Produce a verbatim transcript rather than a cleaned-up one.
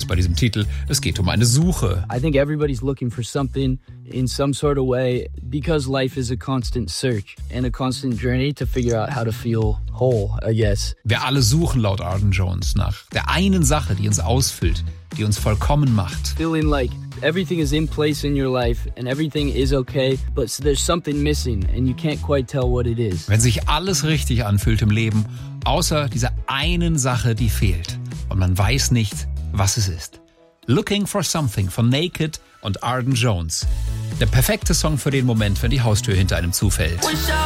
bei diesem Titel. Es geht um eine Suche. I think everybody's looking for something in some sort of way because life is a constant search and a constant journey to figure out how to feel whole, I guess. Wir alle suchen laut Arden Jones nach der einen Sache, die uns ausfüllt, die uns vollkommen macht. Feeling like everything is in place in your life and everything is okay, but there's something missing and you can't quite tell what it is. Wenn sich alles richtig anfühlt im Leben, außer dieser einen Sache, die fehlt. Und man weiß nicht, was es ist. Looking for Something von Naked und Arden Jones. Der perfekte Song für den Moment, wenn die Haustür hinter einem zufällt.